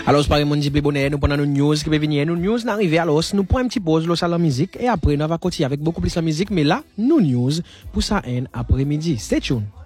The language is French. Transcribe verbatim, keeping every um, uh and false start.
Alors, c'est pas mon petit bonheur, nous prenons nos news qui peut venir, nous news n'arriver alors, nous prenons un petit pause, le salon musique, et après, nous va continuer avec beaucoup plus de musique, mais là, nous news, pour ça, un après-midi. Stay tuned.